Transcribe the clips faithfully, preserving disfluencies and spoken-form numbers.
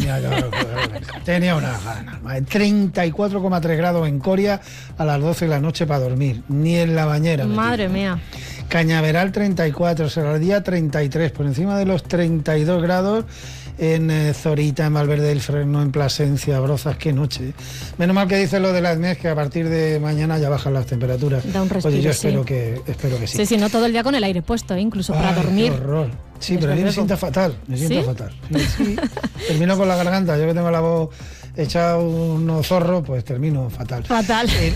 tenía yo, tenía una gana. treinta y cuatro coma tres grados en Coria a las doce de la noche para dormir, ni en la bañera. Madre mía. Cañaveral treinta y cuatro, Serradilla treinta y tres, por encima de los treinta y dos grados en eh, Zorita, en Valverde del Freno, en Plasencia, Brozas, qué noche. Menos mal que dice lo de las M E S, que a partir de mañana ya bajan las temperaturas. Da un respiro, Oye, yo sí. espero que, espero que sí. Sí, sí, no todo el día con el aire puesto, ¿eh? Incluso para Ay, dormir. Qué horror. Sí, Desde pero a mí me luego. sienta fatal, me sienta ¿Sí? fatal. Sí, sí. Termino con la garganta, yo que tengo la voz hecha unos zorros, pues termino fatal. Fatal. El,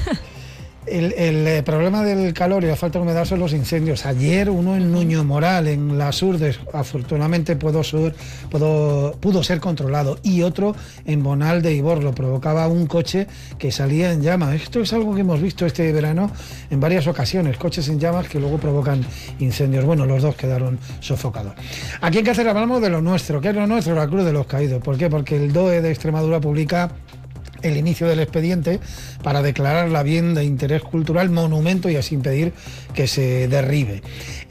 el, el, eh, problema del calor y la falta de humedad son los incendios. Ayer uno en Nuño Moral, en las Urdes, afortunadamente pudo ser, pudo, pudo ser controlado, y otro en Bonal de Ibor, lo provocaba un coche que salía en llamas. Esto es algo que hemos visto este verano en varias ocasiones, coches en llamas que luego provocan incendios. Bueno, los dos quedaron sofocados. Aquí en Cáceres hablamos de lo nuestro. ¿Qué es lo nuestro? La Cruz de los Caídos. ¿Por qué? Porque el D O E de Extremadura publica el inicio del expediente para declararla bien de interés cultural, monumento, y así impedir que se derribe.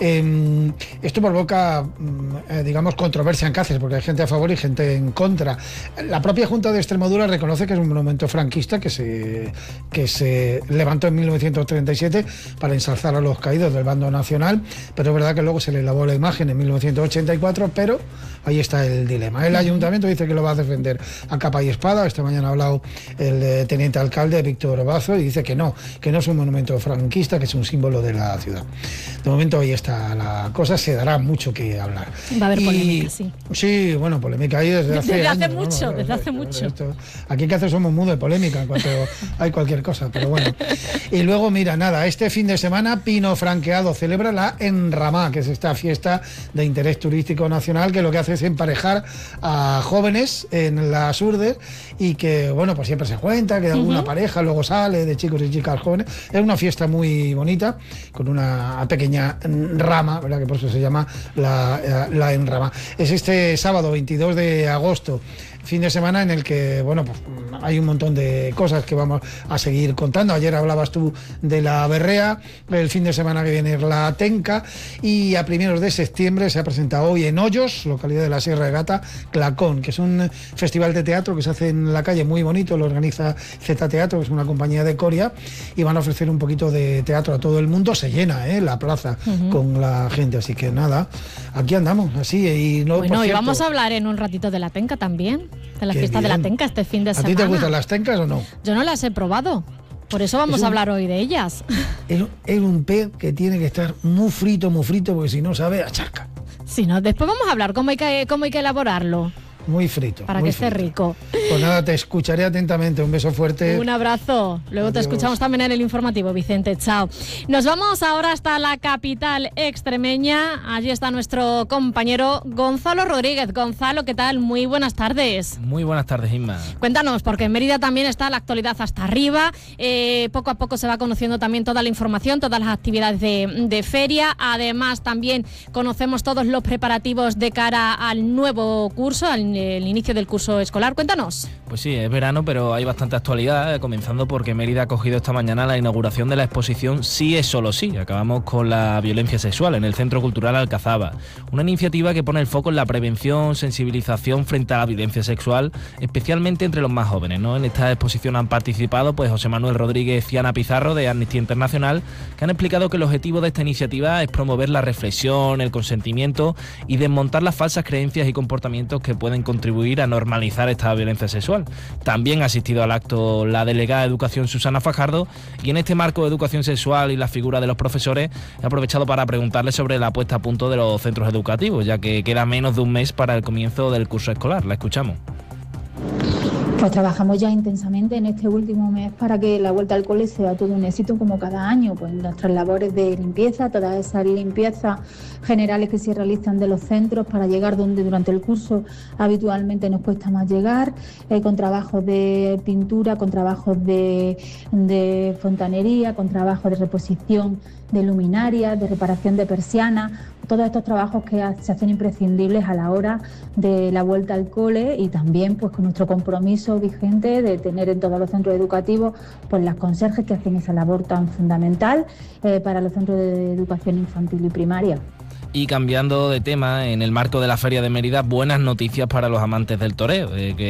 Eh, esto provoca, eh, digamos, controversia en Cáceres, porque hay gente a favor y gente en contra. La propia Junta de Extremadura reconoce que es un monumento franquista que se, que se levantó en mil novecientos treinta y siete para ensalzar a los caídos del bando nacional, pero es verdad que luego se le lavó la imagen en mil novecientos ochenta y cuatro, pero ahí está el dilema. El ayuntamiento dice que lo va a defender a capa y espada. Esta mañana ha hablado el eh, teniente alcalde Víctor Bazo y dice que no, que no es un monumento franquista, que es un símbolo de la ciudad. De momento ahí está la cosa, se dará mucho que hablar. Va a haber Y, polémica, sí. Sí, bueno, polémica ahí desde hace Desde hace años, mucho, ¿no? desde hace mucho. Esto, aquí en Cáceres somos muy de polémica en cuanto hay cualquier cosa, pero bueno. Y luego, mira, nada, este fin de semana Pino Franqueado celebra la Enramá, que es esta fiesta de interés turístico nacional que lo que hace es emparejar a jóvenes en las Urdes, y que, bueno, pues siempre se cuenta que alguna uh-huh. pareja luego sale de chicos y chicas jóvenes. Es una fiesta muy bonita, con una pequeña rama, ¿verdad? Que por eso se llama la, la Enramá. Es este sábado veintidós de agosto, fin de semana en el que, bueno, pues hay un montón de cosas que vamos a seguir contando. Ayer hablabas tú de la Berrea, el fin de semana que viene es la Tenca, y a primeros de septiembre se ha presentado hoy en Hoyos, localidad de la Sierra de Gata, Clacón, que es un festival de teatro que se hace en la calle, muy bonito, lo organiza Z Teatro, que es una compañía de Coria, y van a ofrecer un poquito de teatro a todo el mundo. Se llena ¿eh? la plaza uh-huh. con la gente, así que nada, aquí andamos, así. Y no, bueno, por y cierto, vamos a hablar en un ratito de la Tenca también, de la fiesta bien. de la Tenca este fin de ¿A semana. ti te gustan las tencas o no? Yo no las he probado, por eso vamos un, a hablar hoy de ellas. Es, es un pez que tiene que estar muy frito, muy frito, porque si no sabe a charca. Si no, después vamos a hablar cómo hay que, cómo hay que elaborarlo. Muy frito. Para muy que esté frito. rico. Pues nada, te escucharé atentamente. Un beso fuerte. Un abrazo. Luego Adiós. Te escuchamos también en el informativo, Vicente. Chao. Nos vamos ahora hasta la capital extremeña. Allí está nuestro compañero Gonzalo Rodríguez. Gonzalo, ¿qué tal? Muy buenas tardes. Muy buenas tardes, Inma. Cuéntanos, porque en Mérida también está la actualidad hasta arriba. Eh, poco a poco se va conociendo también toda la información, todas las actividades de, de feria. Además, también conocemos todos los preparativos de cara al nuevo curso, al el inicio del curso escolar. Cuéntanos. Pues sí, es verano, pero hay bastante actualidad, eh, comenzando porque Mérida ha acogido esta mañana la inauguración de la exposición Sí es solo sí. Acabamos con la violencia sexual en el Centro Cultural Alcazaba. Una iniciativa que pone el foco en la prevención, sensibilización frente a la violencia sexual, especialmente entre los más jóvenes, ¿no? En esta exposición han participado pues José Manuel Rodríguez y Ana Pizarro de Amnistía Internacional, que han explicado que el objetivo de esta iniciativa es promover la reflexión, el consentimiento y desmontar las falsas creencias y comportamientos que pueden contribuir a normalizar esta violencia sexual. También ha asistido al acto la delegada de Educación Susana Fajardo, y en este marco de educación sexual y la figura de los profesores he aprovechado para preguntarle sobre la puesta a punto de los centros educativos, ya que queda menos de un mes para el comienzo del curso escolar. La escuchamos. Pues trabajamos ya intensamente en este último mes para que la vuelta al cole sea todo un éxito como cada año, pues nuestras labores de limpieza, todas esas limpiezas generales que se realizan de los centros para llegar donde durante el curso habitualmente nos cuesta más llegar, eh, con trabajos de pintura, con trabajos de, de fontanería, con trabajos de reposición de luminarias, de reparación de persianas, todos estos trabajos que se hacen imprescindibles a la hora de la vuelta al cole, y también pues con nuestro compromiso vigente de tener en todos los centros educativos pues las conserjes que hacen esa labor tan fundamental eh, para los centros de educación infantil y primaria. Y cambiando de tema, en el marco de la Feria de Mérida, buenas noticias para los amantes del toreo, eh, que